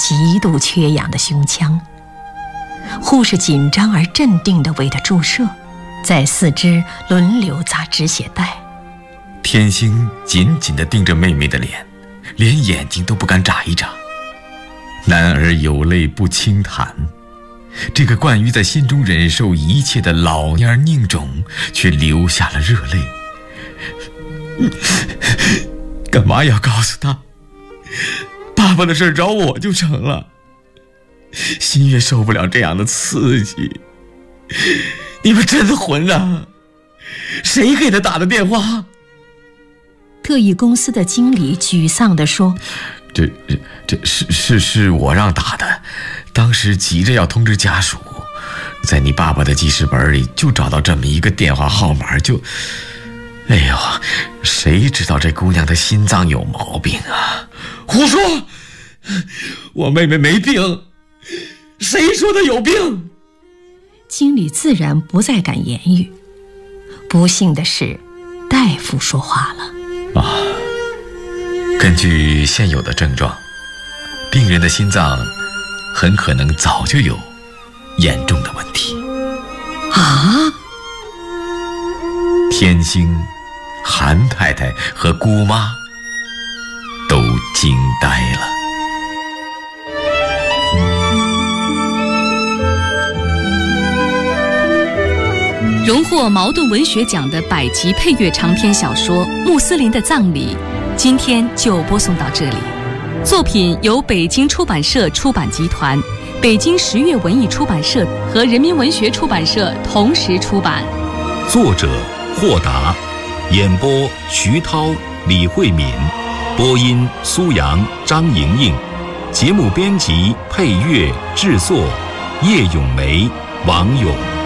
极度缺氧的胸腔。护士紧张而镇定地为他注射，在四肢轮流扎止血带。 天星紧紧地盯着妹妹的脸，连眼睛都不敢眨一眨。男儿有泪不轻弹，这个惯于在心中忍受一切的老蔫宁种却流下了热泪。干嘛要告诉他？爸爸的事找我就成了。心月受不了这样的刺激。你们真混啊！谁给他打的电话？ 特异公司的经理沮丧地说： 这是我让打的，当时急着要通知家属，在你爸爸的记事本里就找到这么一个电话号码，哎呦，谁知道这姑娘的心脏有毛病啊？胡说！我妹妹没病，谁说她有病？ 经理自然不再敢言语。不幸的是，大夫说话了。 根据现有的症状，病人的心脏很可能早就有严重的问题。天星、韩太太和姑妈都惊呆了。 荣获茅盾文学奖的百集配乐长篇小说《穆斯林的葬礼》，今天就播送到这里。作品由北京出版社出版集团、北京十月文艺出版社和人民文学出版社同时出版。 作者霍达，演播徐涛、李慧敏，播音苏阳、张莹莹，节目编辑、配乐、制作叶咏梅、王勇。